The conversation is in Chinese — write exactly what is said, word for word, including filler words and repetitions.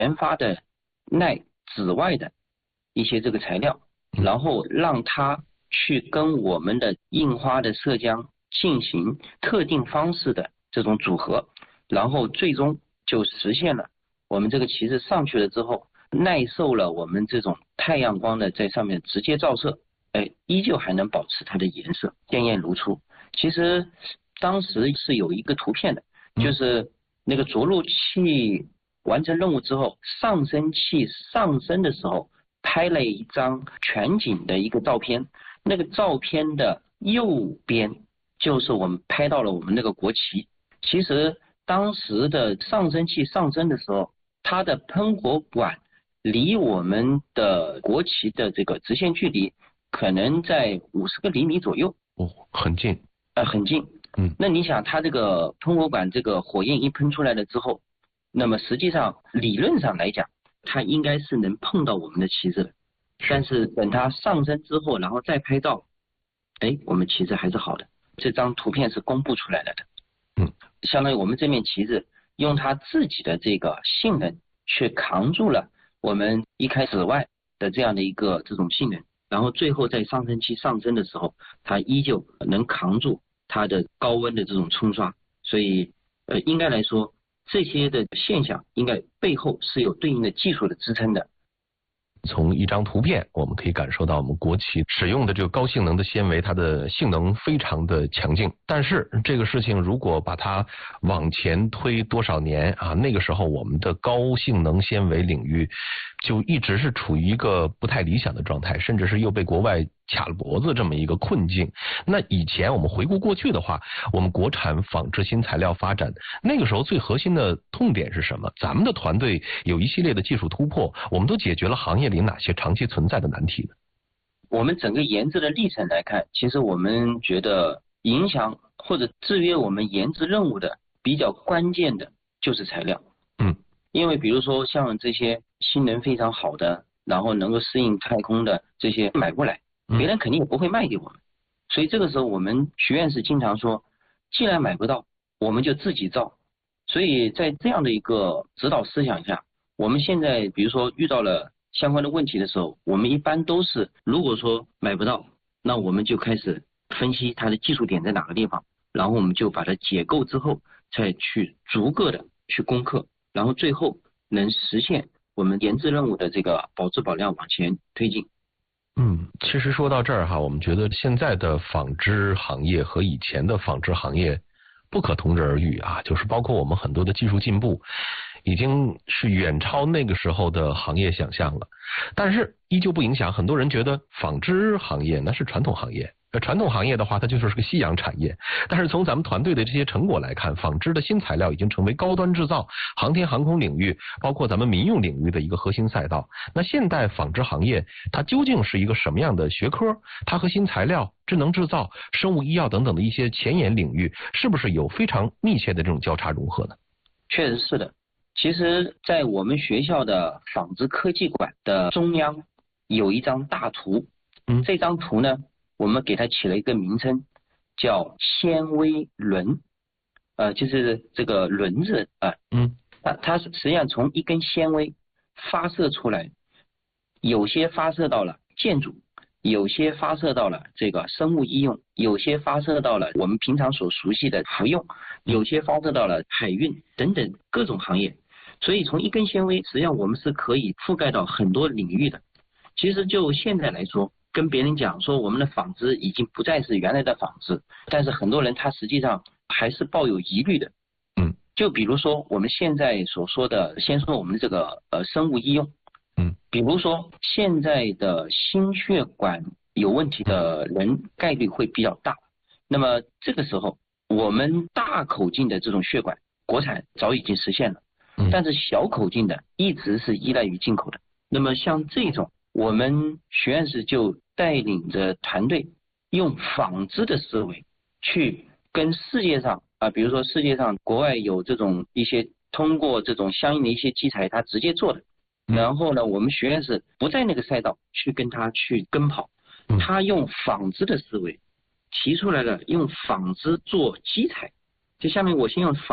研发的耐紫外的一些这个材料，然后让它去跟我们的印花的色浆进行特定方式的这种组合，然后最终就实现了我们这个旗子上去了之后，耐受了我们这种太阳光的在上面直接照射，哎，依旧还能保持它的颜色鲜艳如初。其实当时是有一个图片的，就是那个着陆器完成任务之后，上升器上升的时候拍了一张全景的一个照片，那个照片的右边就是我们拍到了我们那个国旗。其实当时的上升器上升的时候，它的喷火管离我们的国旗的这个直线距离可能在五十个厘米左右。 哦，很近。 呃，很近。 嗯， 那你想，它这个喷火管这个火焰一喷出来了之后，那么实际上理论上来讲，它应该是能碰到我们的旗子的。但是等它上升之后，然后再拍照，哎，我们旗子还是好的。这张图片是公布出来了的。 嗯， 相当于我们这面旗子用它自己的这个性能去扛住了我们一开始外的这样的一个这种性能，然后最后在上升期上升的时候，它依旧能扛住它的高温的这种冲刷。所以呃，应该来说这些的现象应该背后是有对应的技术的支撑的。 从一张图片我们可以感受到我们国旗使用的这个高性能的纤维，它的性能非常的强劲。但是这个事情如果把它往前推多少年啊，那个时候我们的高性能纤维领域就一直是处于一个不太理想的状态，甚至是又被国外卡了脖子这么一个困境。那以前我们回顾过去的话，我们国产纺织新材料发展那个时候最核心的痛点是什么？咱们的团队有一系列的技术突破，我们都解决了行业里哪些长期存在的难题呢？ 我们整个研制的历程来看，其实我们觉得影响或者制约我们研制任务的比较关键的就是材料。 嗯， 因为比如说像这些性能非常好的，然后能够适应太空的这些买过来，别人肯定也不会卖给我们。所以这个时候我们学院是经常说，既然买不到，我们就自己造。所以在这样的一个指导思想下，我们现在比如说遇到了相关的问题的时候，我们一般都是如果说买不到，那我们就开始分析它的技术点在哪个地方，然后我们就把它解构之后，再去逐个的去攻克，然后最后能实现我们研制任务的这个保质保量往前推进。 嗯，其实说到这儿哈，我们觉得现在的纺织行业和以前的纺织行业不可同日而语啊，就是包括我们很多的技术进步，已经是远超那个时候的行业想象了。但是依旧不影响很多人觉得纺织行业那是传统行业。呃，传统行业的话，它就是个夕阳产业。但是从咱们团队的这些成果来看，纺织的新材料已经成为高端制造、航天航空领域，包括咱们民用领域的一个核心赛道。那现代纺织行业它究竟是一个什么样的学科？它和新材料、智能制造、生物医药等等的一些前沿领域，是不是有非常密切的这种交叉融合呢？ 确实是的。其实在我们学校的纺织科技馆的中央有一张大图， 嗯， 这张图呢，我们给它起了一个名称，叫纤维轮，呃，就是这个轮子啊、呃， 嗯， 它它实际上从一根纤维发射出来，有些发射到了建筑，有些发射到了这个生物医用，有些发射到了我们平常所熟悉的服用，有些发射到了海运等等各种行业。所以从一根纤维，实际上我们是可以覆盖到很多领域的。其实就现在来说，跟别人讲说我们的纺织已经不再是原来的纺织，但是很多人他实际上还是抱有疑虑的。 嗯， 就比如说我们现在所说的，先说我们这个呃生物医用。 嗯， 比如说现在的心血管有问题的人概率会比较大，那么这个时候我们大口径的这种血管国产早已经实现了，但是小口径的一直是依赖于进口的。那么像这种，我们学院士就带领着团队用纺织的思维去跟世界上啊，比如说世界上国外有这种一些通过这种相应的一些基材它直接做的，然后呢我们学院是不在那个赛道去跟他去跟跑，他用纺织的思维提出来了用纺织做基材，就下面我先用纺